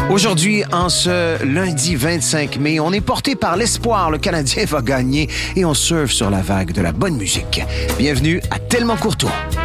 Aujourd'hui, en ce lundi 25 mai, on est porté par l'espoir. Le Canadien va gagner et on surfe sur la vague de la bonne musique. Bienvenue à Tellement Courtois.